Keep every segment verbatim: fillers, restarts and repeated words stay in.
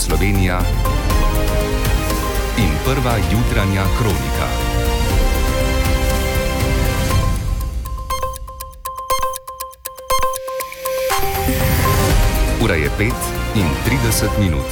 Slovenija in prva jutranja kronika. Ura je pet in trideset minut.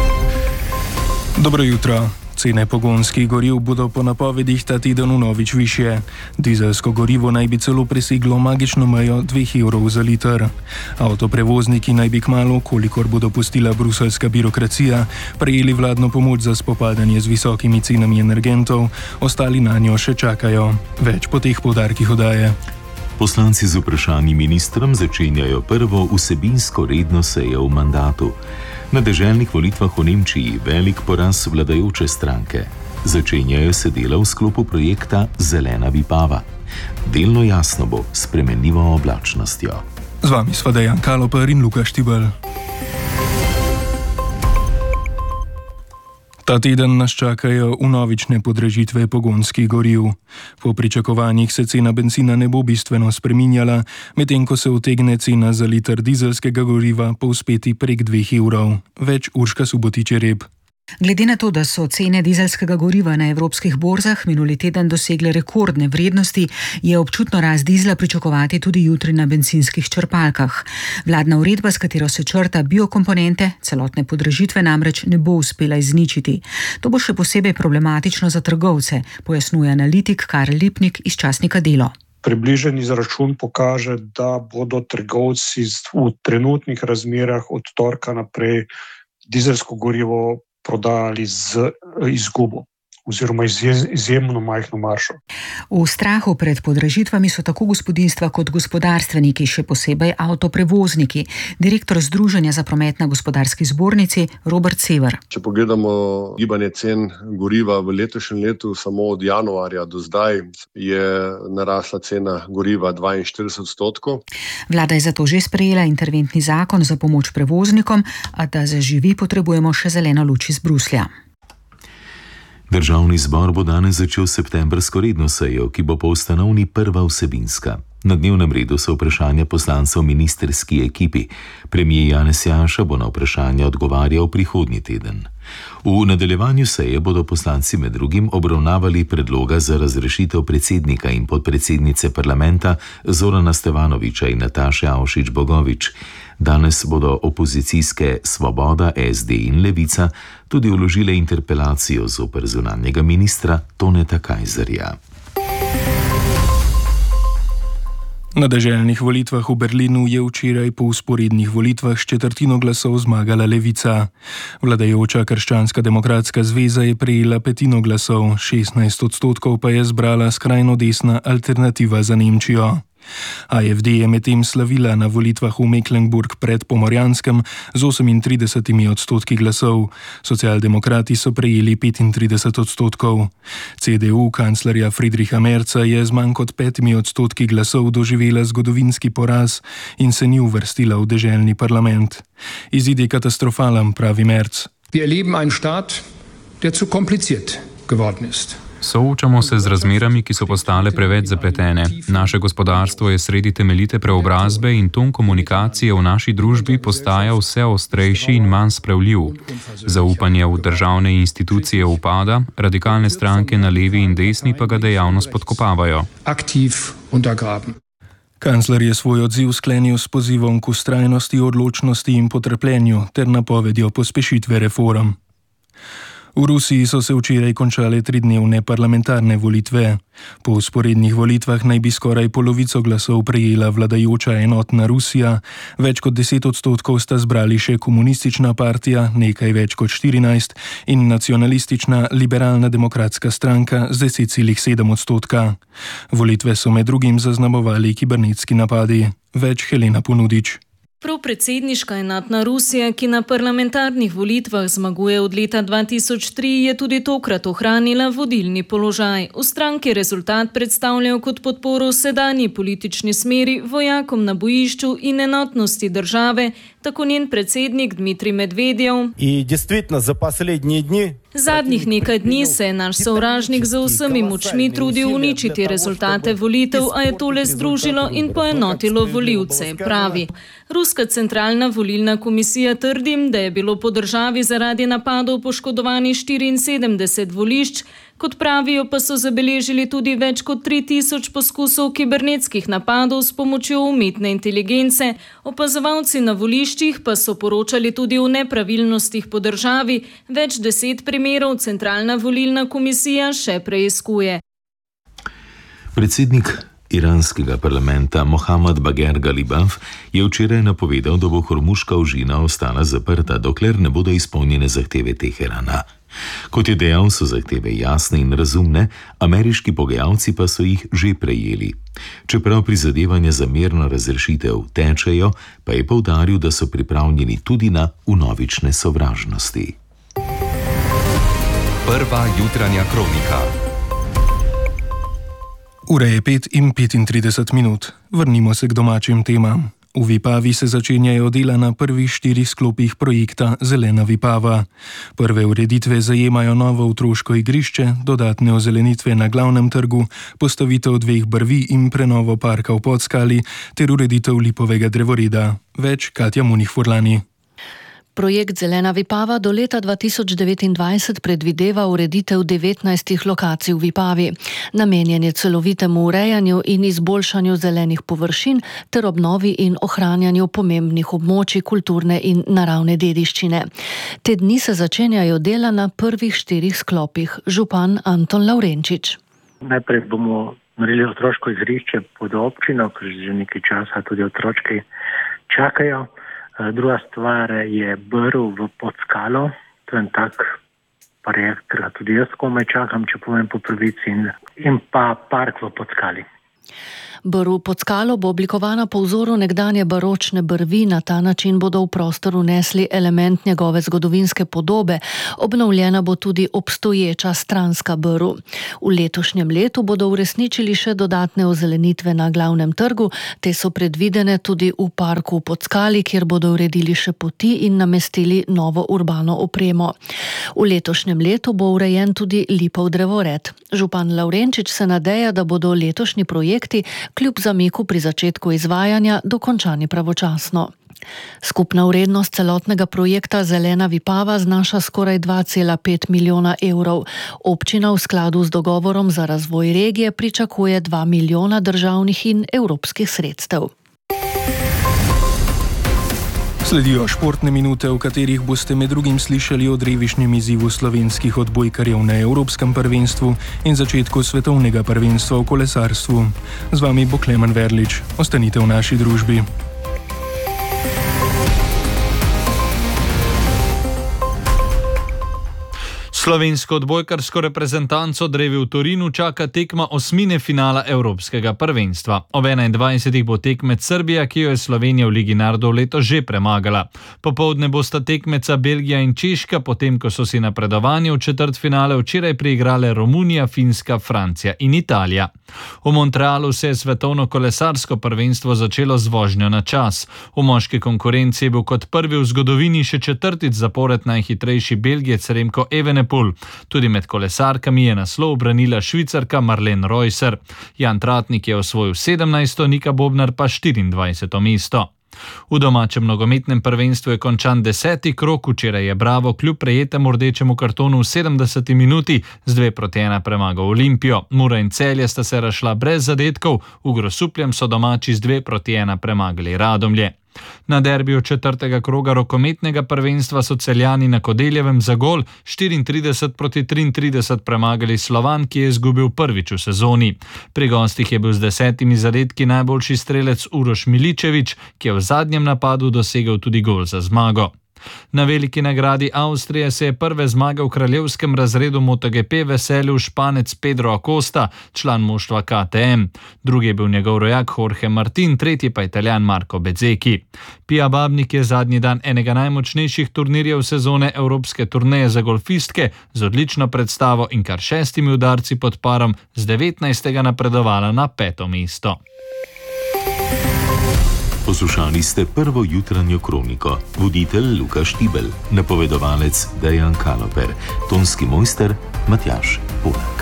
Dobro jutro. Cene pogonskih goriv bodo po napovedih ta teden vnovič višje. Dizelsko gorivo naj bi celo preseglo magično mejo dveh evrov za liter. Avtoprevozniki naj bi kmalu, kolikor bo dopustila bruseljska birokracija, prejeli vladno pomoč za spopadanje z visokimi cenami energentov, ostali na njo še čakajo. Več po teh poudarkih oddaje. Poslanci z vprašanji ministrom začenjajo prvo vsebinsko redno sejo v mandatu. Na deželnih volitvah v Nemčiji velik poraz vladajoče stranke. Začenjajo se dela v sklopu projekta Zelena Vipava. Delno jasno bo s spremenljivo oblačnostjo. Z vami sva Dejan Kaloper in Luka Štibelj. Ta teden nas čakajo vnovične podražitve pogonskih goriv. Po pričakovanjih se cena bencina ne bo bistveno spreminjala, medtem ko se utegne cena za liter dizelskega goriva povzpeti prek dveh evrov. Več Urška Subotič-Reb. Glede na to, da so cene dizelskega goriva na evropskih borzah minuli teden dosegle rekordne vrednosti, je občutno rast dizla pričakovati tudi jutri na bencinskih črpalkah. Vladna uredba, s katero se črta biokomponente, celotne podražitve namreč ne bo uspela izničiti. To bo še posebej problematično za trgovce, pojasnjuje analitik Karl Lipnik iz časnika Delo. Približen izračun pokaže, da bodo trgovci v trenutnih razmerah od torka naprej dizelsko gorivo prodajali z izgubo oziroma izjemno majhno maržo. V strahu pred podražitvami so tako gospodinjstva kot gospodarstveniki, še posebej avtoprevozniki. Direktor Združenja za promet na Gospodarski zbornici Robert Sever. Če pogledamo gibanje cen goriva v letošnjem letu, samo od januarja do zdaj je narasla cena goriva dvainštirideset odstotkov. Vlada je zato že sprejela interventni zakon za pomoč prevoznikom, a da zaživi, potrebujemo še zeleno luč iz Bruslja. Državni zbor bo danes začel septembrsko redno sejo, ki bo po ustanovni prva vsebinska. Na dnevnem redu so vprašanja poslancev ministerski ekipi. Premier Janez Janša bo na vprašanja odgovarjal prihodnji teden. V nadaljevanju seje bodo poslanci med drugim obravnavali predloga za razrešitev predsednika in podpredsednice parlamenta Zorana Stevanoviča in Nataše Avšič Bogovič. Danes bodo opozicijske Svoboda, S D in Levica tudi vložile interpelacijo zoper zunanjega ministra Toneta Kajzerja. Na deželnih volitvah v Berlinu je včeraj po vzporednih volitvah s četrtino glasov zmagala Levica. Vladajoča Krščanska demokratska zveza je prejela petino glasov, šestnajst odstotkov pa je zbrala skrajno desna Alternativa za Nemčijo. A F D je medtem slavila na volitvah v Mecklenburg pred Pomorjanskem z osemintridesetimi odstotki glasov. Socialdemokrati so prejeli petintrideset odstotkov. C D U kanclerja Friedricha Merza je z manj kot petimi odstotki glasov doživela zgodovinski poraz in se ni uvrstila v deželni parlament. Izid je katastrofalen, pravi Merz. Wir erleben einen Staat, der zu kompliziert geworden ist. Soočamo se z razmerami, ki so postale preveč zapletene. Naše gospodarstvo je sredi temeljite preobrazbe in ton komunikacije v naši družbi postaja vse ostrejši in manj spravljiv. Zaupanje v državne institucije upada, radikalne stranke na levi in desni pa ga dejavno spodkopavajo. Aktiv untergraben. Kancler je svoj odziv sklenil s pozivom k vztrajnosti, odločnosti in potrpljenju ter napovedjo pospešitve reform. V Rusiji so se včeraj končale tridnevne parlamentarne volitve. Po vzporednih volitvah naj bi skoraj polovico glasov prejela vladajoča Enotna Rusija, več kot deset odstotkov sta zbrali še Komunistična partija, nekaj več kot štirinajst, in nacionalistična Liberalna demokratska stranka z deset celih sedem odstotka. Volitve so med drugim zaznamovali kibernetski napadi. Več Helena Ponudič. Propredsedniška Enotna Rusija, ki na parlamentarnih volitvah zmaguje od leta dva tisoč tri, je tudi tokrat ohranila vodilni položaj. V stranki rezultat predstavljajo kot podporo sedanji politični smeri, vojakom na bojišču in enotnosti države tako njen predsednik Dmitrij Medvedjev. Zadnjih nekaj dni se je naš sovražnik z vsemi močmi trudil uničiti rezultate volitev, a je tole združilo in poenotilo volivce, pravi. Ruska centralna volilna komisija trdi, da je bilo po državi zaradi napadov poškodovani štiriinsedemdeset volišč, kot pravijo, pa so zabeležili tudi več kot tri tisoč poskusov kibernetskih napadov s pomočjo umetne inteligence. Opazovalci na voliščih pa so poročali tudi o nepravilnostih po državi. Več deset primerov centralna volilna komisija še preiskuje. Predsednik iranskega parlamenta Mohammad Bagher Ghalibaf je včeraj napovedal, da bo Hormuška ožina ostala zaprta, dokler ne bodo izpolnjene zahteve Teherana. Kot je dejal, so zahteve jasne in razumne, ameriški pogajalci pa so jih že prejeli. Čeprav prizadevanja za mirno razrešitev tečejo, pa je poudaril, da so pripravljeni tudi na vnovične sovražnosti. Prva jutranja kronika. Ura je pet in petintrideset minut. Vrnimo se k domačim temam. V Vipavi se začenjajo dela na prvih štirih sklopih projekta Zelena Vipava. Prve ureditve zajemajo novo otroško igrišče, dodatne ozelenitve na glavnem trgu, postavitev dveh brvi in prenovo parka v Podskali ter ureditev lipovega drevoreda. Več Katja Munih-Furlani. Projekt Zelena Vipava do leta dva tisoč devetindvajset predvideva ureditev devetnajstih lokacij v Vipavi. Namenjen je celovitemu urejanju in izboljšanju zelenih površin ter obnovi in ohranjanju pomembnih območij kulturne in naravne dediščine. Te dni se začenjajo dela na prvih štirih sklopih. Župan Anton Lavrenčič. Najprej bomo naredili otroško igrišče pod občino, ker že nekaj časa tudi otročki čakajo. Druga stvar je brv v Podskalo, to je en tak projekt, ki ga tudi jaz komaj čakam, če povem po pravici, in, in pa park v Podskali. Brv pod skalo bo oblikovana po vzoru nekdanje baročne brvi, na ta način bodo v prostor unesli element njegove zgodovinske podobe, obnovljena bo tudi obstoječa stranska brv. V letošnjem letu bodo uresničili še dodatne ozelenitve na glavnem trgu, te so predvidene tudi v parku v Podskali, kjer bodo uredili še poti in namestili novo urbano opremo. V letošnjem letu bo urejen tudi lipov drevored. Župan Lavrenčič se nadeja, da bodo letošnji projekti kljub zamiku pri začetku izvajanja dokončani pravočasno. Skupna vrednost celotnega projekta Zelena Vipava znaša skoraj dva cela pet milijona evrov. Občina v skladu z dogovorom za razvoj regije pričakuje dva milijona državnih in evropskih sredstev. Sledijo športne minute, v katerih boste med drugim slišali o drevišnjem izzivu slovenskih odbojkarjev na Evropskem prvenstvu in začetku svetovnega prvenstva v kolesarstvu. Z vami bo Klemen Verlič. Ostanite v naši družbi. Slovensko odbojkarsko reprezentanco drevi v Torinu čaka tekma osmine finala Evropskega prvenstva. Ob enaindvajsetih bo tekmec Srbija, ki jo je Slovenija v Ligi narodov letos že premagala. Popoldne bosta tekmeca Belgija in Češka, potem ko so si napredovanje v četrtfinale včeraj priigrale Romunija, Finska, Francija in Italija. V Montrealu se je svetovno kolesarsko prvenstvo začelo z vožnjo na čas. V moški konkurenci je bil kot prvi v zgodovini še četrtič zapored najhitrejši Belgijec Remko Evenepoel. Tudi med kolesarkami je naslov branila Švicarka Marlene Reusser. Jan Tratnik je osvojil sedemnajsto, Nika Bobnar pa štiriindvajseto mesto. V domačem nogometnem prvenstvu je končan deseti krog, včeraj je Bravo kljub prejetemu rdečemu kartonu v sedemdeseti minuti z dve proti ena premagal Olimpijo. Mura in Celje sta se razšla brez zadetkov, v Grosupljem so domači z dve proti ena premagali Radomlje. Na derbiju četrtega kroga rokometnega prvenstva so Celjani na Kodeljevem za gol štiriintrideset proti triintrideset premagali Slovan, ki je izgubil prvič v sezoni. Pri gostih je bil z desetimi zadetki najboljši strelec Uroš Miličević, ki je v zadnjem napadu dosegel tudi gol za zmago. Na veliki nagradi Avstrije se je prve zmage v kraljevskem razredu MotoGP veselil Španec Pedro Acosta, član moštva K T M. Drugi je bil njegov rojak Jorge Martin, tretji pa Italijan Marco Bezzecchi. Pia Babnik je zadnji dan enega najmočnejših turnirjev sezone evropske turneje za golfistke z odlično predstavo in kar šestimi udarci pod parom z devetnajstega napredovala na peto mesto. Poslušali ste prvo jutranjo kroniko. Voditelj Luka Štibel, napovedovalec Dejan Kaloper, tonski mojster Matjaž Polak.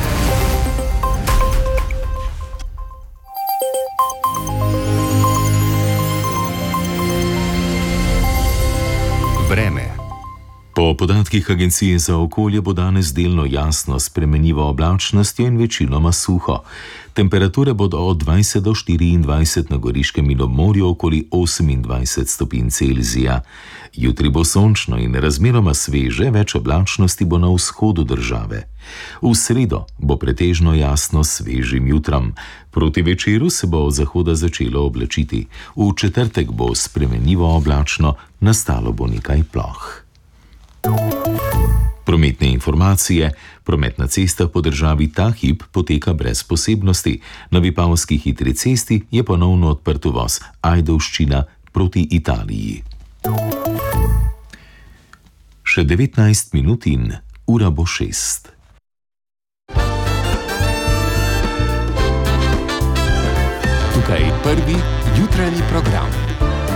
Vreme. Po podatkih Agencije za okolje bo danes delno jasno s spremenljivo oblačnostjo in večinoma suho. Temperature bodo od dvajset do štiriindvajset na Goriškem in ob morju okoli osemindvajset stopinj Celzija. Jutri bo sončno in razmeroma sveže, več oblačnosti bo na vzhodu države. V sredo bo pretežno jasno s svežim jutrom. Proti večeru se bo od zahoda začelo oblačiti. V četrtek bo spremenljivo oblačno, nastalo bo nekaj ploh. Prometne informacije. Promet na cestah po državi ta hip poteka brez posebnosti. Na Vipavski hitri cesti je ponovno odprt uvoz Ajdovščina proti Italiji. Še devetnajst minut in ura bo šest. Tukaj prvi jutranji program.